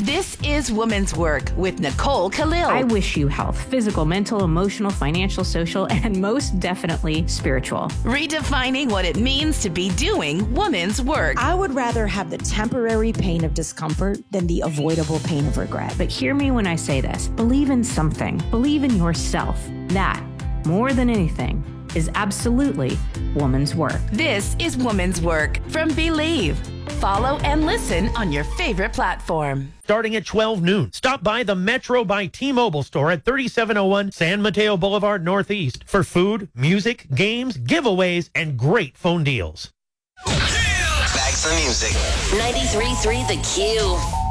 This is Woman's Work with Nicole Khalil. I wish you health, physical, mental, emotional, financial, social, and most definitely spiritual. Redefining what it means to be doing woman's work. I would rather have the temporary pain of discomfort than the avoidable pain of regret. But hear me when I say this. Believe in something. Believe in yourself. That, more than anything, is absolutely woman's work. This is Woman's Work from Believe. Follow and listen on your favorite platform. Starting at 12 noon, stop by the Metro by T-Mobile store at 3701 San Mateo Boulevard Northeast for food, music, games, giveaways, and great phone deals. Back to the music. 93.3 The Q.